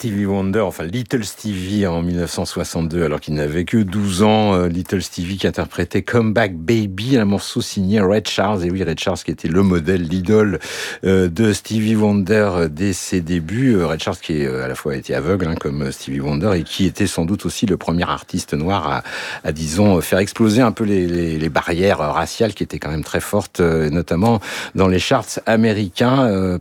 Stevie Wonder, enfin Little Stevie en 1962, alors qu'il n'avait que 12 ans. Little Stevie qui interprétait Come Back Baby, un morceau signé Ray Charles. Et oui, Ray Charles qui était le modèle, l'idole de Stevie Wonder dès ses débuts. Ray Charles qui à la fois été aveugle, comme Stevie Wonder, et qui était sans doute aussi le premier artiste noir à disons, faire exploser un peu les barrières raciales qui étaient quand même très fortes, notamment dans les charts américains.